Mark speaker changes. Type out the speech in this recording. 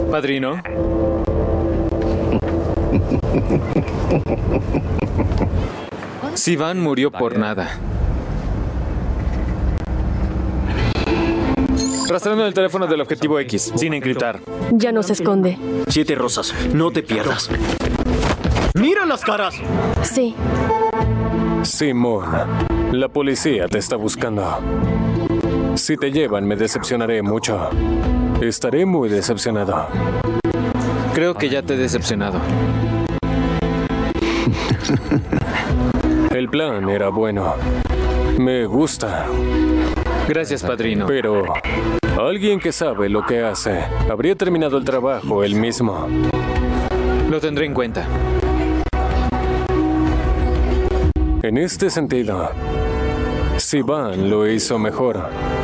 Speaker 1: Padrino. Sivan murió por nada. Rastreando el teléfono del objetivo X, sin encriptar.
Speaker 2: Ya no se esconde.
Speaker 3: 7 rosas, no te pierdas. ¡Mira las caras!
Speaker 2: Sí.
Speaker 4: Simón, la policía te está buscando. Si te llevan, me decepcionaré mucho. Estaré muy decepcionado.
Speaker 1: Creo que ya te he decepcionado.
Speaker 4: El plan era bueno. Me gusta.
Speaker 1: Gracias, padrino.
Speaker 4: Pero alguien que sabe lo que hace habría terminado el trabajo él mismo.
Speaker 1: Lo tendré en cuenta.
Speaker 4: En este sentido, Sivan lo hizo mejor.